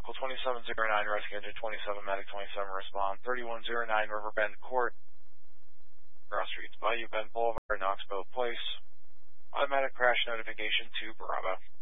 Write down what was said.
Vehicle 2709, rescue engine 27, medic 27, respond. 3109 Riverbend Court, Cross Streets, Bayou Bend Boulevard, Knoxville Place. Automatic crash notification to Bravo.